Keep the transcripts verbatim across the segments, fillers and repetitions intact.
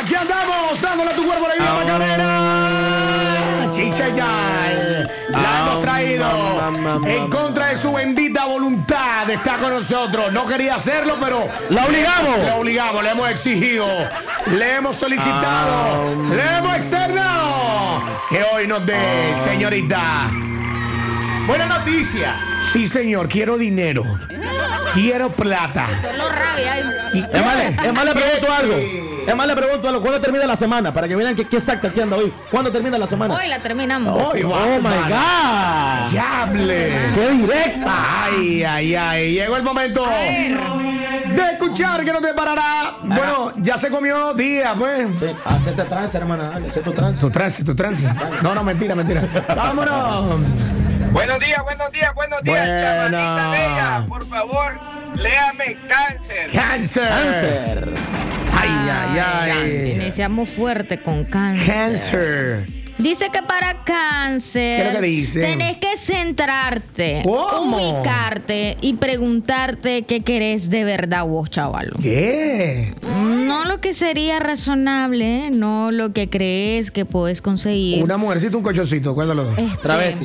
Aquí andamos, dándole a tu cuerpo la vida, Macarena. Chicha ya, la hemos traído en contra de su bendita voluntad. Está con nosotros. No quería hacerlo, pero la obligamos. Le obligamos, le hemos exigido, le hemos solicitado, le hemos externado que hoy nos dé, señorita. Buena noticia. Sí, señor, quiero dinero. Quiero plata. Solo rabia. Es más, es más, le pregunto algo. Es más, le pregunto algo. ¿Cuándo termina la semana? Para que vean que, que exacta aquí anda hoy. ¿Cuándo termina la semana? Hoy la terminamos. Hoy va. Oh, my God. ¡Diable! ¡Qué directa! Ay, ay, ay. Llegó el momento de escuchar que no te parará. Bueno, ya se comió día, pues. Sí, hacete trance, hermana. Dale, hacete tu trance. Tu trance, tu trance. No, no, mentira, mentira. Vámonos. Buenos días, buenos días, buenos días, Buena. chavalita bella. Por favor, léame cáncer. Cáncer. Cáncer. Ay, ay, ay. Iniciamos fuerte con cáncer. Cáncer. Dice que para cáncer ¿Qué es lo que dice? tenés que centrarte, ¿Cómo? ubicarte y preguntarte qué querés de verdad vos, chavalo. ¿Qué? No lo que sería razonable, no lo que crees que puedes conseguir. Una mujercita, un cochocito. ¿Cuál de los dos? Este, Travesti.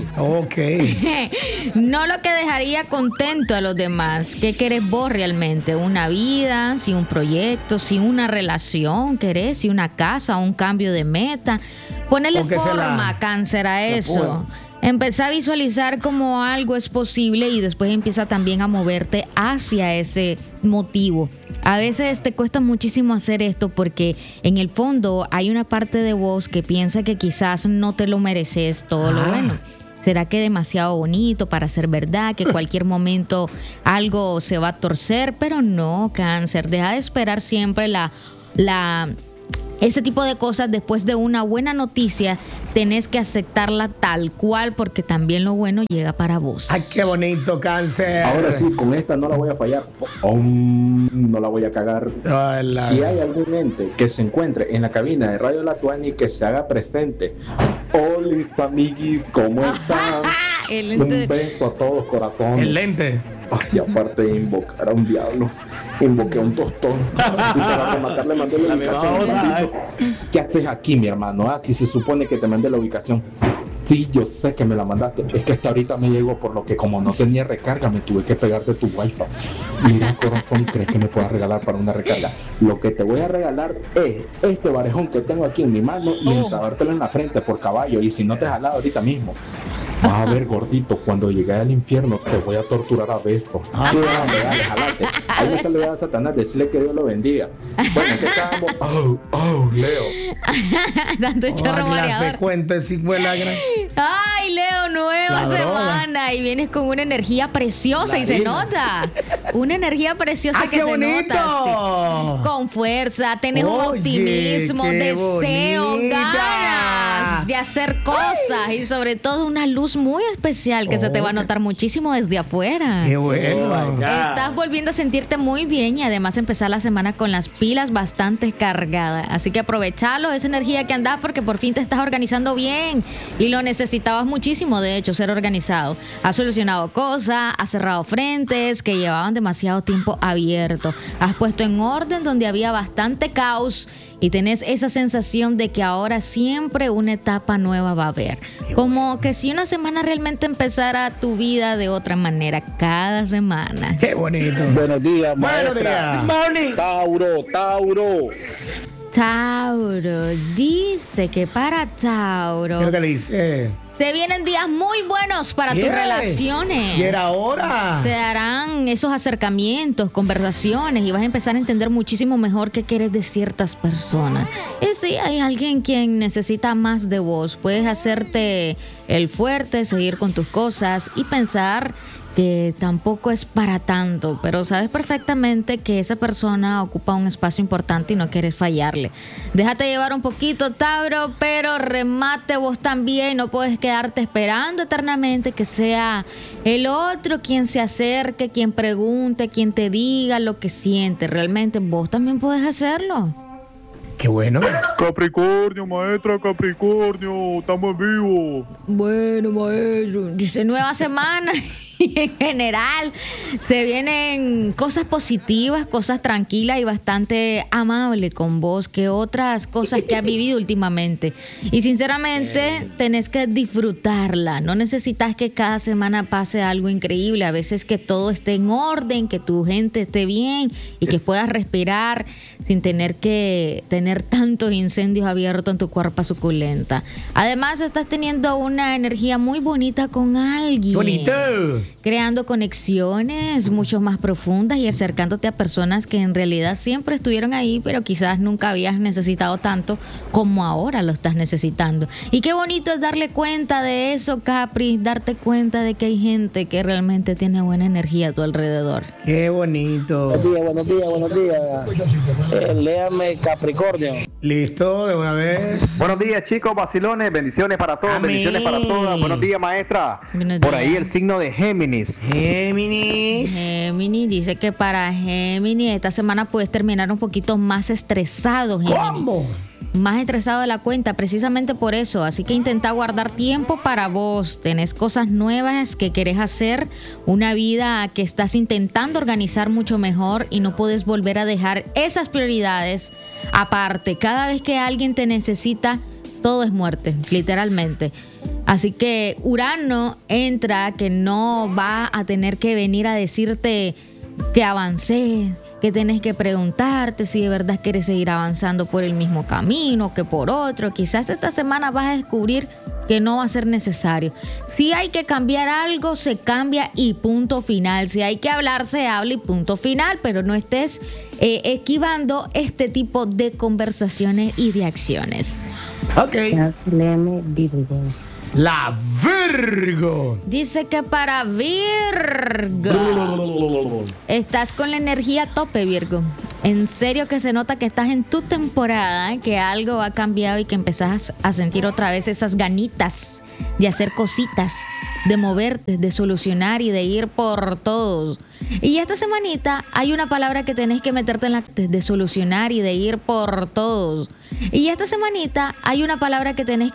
Ok. no lo que dejaría contento a los demás. ¿Qué querés vos realmente? ¿Una vida? ¿Si un proyecto? ¿Si una relación querés? ¿Si una casa? ¿Un cambio de meta? Ponele O que se forma, la- cáncer, a eso. puedo. Empezá a visualizar como algo es posible y después empieza también a moverte hacia ese motivo. A veces te cuesta muchísimo hacer esto porque en el fondo hay una parte de vos que piensa que quizás no te lo mereces todo lo Ah. bueno. ¿Será que demasiado bonito para ser verdad? Que cualquier momento algo se va a torcer, pero no, cáncer. Deja de esperar siempre la... la ese tipo de cosas. Después de una buena noticia tenés que aceptarla tal cual porque también lo bueno llega para vos. Ay, qué bonito, cáncer. Ahora sí, con esta no la voy a fallar. Om, no la voy a cagar. Ay, la- Si hay algún ente que se encuentre en la cabina de Radio La Tuani que se haga presente. Hola, amiguis, ¿cómo están? El Un ente- beso a todos, corazón. El lente. Ay, aparte de invocar a un diablo, invoqué a un tostón. Y para rematar le mandé la ubicación. Maldito. ¿Qué haces aquí, mi hermano? Ah, si se supone que te mandé la ubicación. Sí, yo sé que me la mandaste. Es que hasta ahorita me llegó, por lo que como no tenía recarga, me tuve que pegarte tu wifi. Mira, corazón, ¿crees que me puedas regalar para una recarga? Lo que te voy a regalar es este barejón que tengo aquí en mi mano y Oh. entabártelo en la frente por caballo. Y si no te jalado ahorita mismo. Vas a ver, gordito, cuando llegue al infierno te voy a torturar a besos. Sí, dale, dale, jalate. Ahí me saludaba a Satanás, decirle que Dios lo bendiga. Bueno, ¿qué estábamos? Oh, oh, Leo. Tanto Oh, chorro clase mareador. cuenta, si fue la gran. Ay, Leo, nueva La droga. semana y vienes con una energía preciosa La y se harina. nota. Una energía preciosa ¡Ah, que qué se bonito! nota. Sí. Con fuerza, tenés un Oye, optimismo, qué deseo, bonita. ganas de hacer cosas y sobre todo una luz muy especial que se te va a Oye. notar muchísimo desde afuera. Qué bueno. Oh, my God. Estás volviendo a sentirte muy bien y además empezar la semana con las pilas bastante cargadas. Así que aprovechalo, esa energía que andás porque por fin te estás organizando bien y lo necesitabas muchísimo, de hecho, ser organizado. Has solucionado cosas, has cerrado frentes que llevaban demasiado tiempo abiertos. Has puesto en orden donde había bastante caos y tenés esa sensación de que ahora siempre una etapa nueva va a haber. Como que si una semana realmente empezara tu vida de otra manera cada semana. Qué bonito. Buenos días, Buenos maestra. días. Tauro, Tauro. Tauro, dice que para ¿Qué Tauro es lo que le dice? se vienen días muy buenos para tus Yeah. relaciones. Y era hora. Se harán esos acercamientos, conversaciones y vas a empezar a entender muchísimo mejor qué quieres de ciertas personas. Y si hay alguien quien necesita más de vos, puedes hacerte el fuerte, seguir con tus cosas y pensar que tampoco es para tanto, pero sabes perfectamente que esa persona ocupa un espacio importante y no quieres fallarle. Déjate llevar un poquito, Tauro, pero remate vos también. No puedes quedarte esperando eternamente que sea el otro quien se acerque, quien pregunte, quien te diga lo que siente. Realmente vos también puedes hacerlo. Qué bueno. Capricornio, maestra, Capricornio. Estamos en vivo. Bueno, maestro, dice nueva semana Y en general se vienen cosas positivas, cosas tranquilas y bastante amable con vos que otras cosas que has vivido últimamente. Y sinceramente tenés que disfrutarla. No necesitas que cada semana pase algo increíble. A veces que todo esté en orden, que tu gente esté bien y que puedas respirar sin tener que tener tantos incendios abiertos en tu cuerpo suculenta. Además estás teniendo una energía muy bonita con alguien. ¡Bonito! Creando conexiones mucho más profundas y acercándote a personas que en realidad siempre estuvieron ahí, pero quizás nunca habías necesitado tanto como ahora lo estás necesitando. Y qué bonito es darle cuenta de eso, Capri, darte cuenta de que hay gente que realmente tiene buena energía a tu alrededor. ¡Qué bonito! Buenos días, buenos días, buenos días. Eh, léame Capricornio. ¿Listo? De una vez. Buenos días, chicos, vacilones, bendiciones para todos, Amén. bendiciones para todas. Buenos días, maestra. Buenos Por días. ahí el signo de Géminis. Géminis. Géminis dice que para Géminis esta semana puedes terminar un poquito más estresado, Géminis. ¿Cómo? Más estresado de la cuenta, precisamente por eso. Así que intenta guardar tiempo para vos. Tenés cosas nuevas que querés hacer, una vida que estás intentando organizar mucho mejor y no puedes volver a dejar esas prioridades aparte. Cada vez que alguien te necesita, todo es muerte, literalmente. Así que Urano entra, que no va a tener que venir a decirte que avancé, que tenés que preguntarte si de verdad quieres seguir avanzando por el mismo camino que por otro. Quizás esta semana vas a descubrir que no va a ser necesario. Si hay que cambiar algo, se cambia y punto final. Si hay que hablar, se habla y punto final. Pero no estés eh, esquivando este tipo de conversaciones y de acciones. Ok. Léeme Virgo. La Virgo. Dice que para Virgo estás con la energía a tope, Virgo. En serio que se nota que estás en tu temporada, ¿eh? Que algo ha cambiado y que empezás a sentir otra vez esas ganitas de hacer cositas, de moverte, de solucionar y de ir por todos. Y esta semanita hay una palabra que tenés que meterte en la de solucionar y de ir por todos. Y esta semanita hay una palabra que tenés que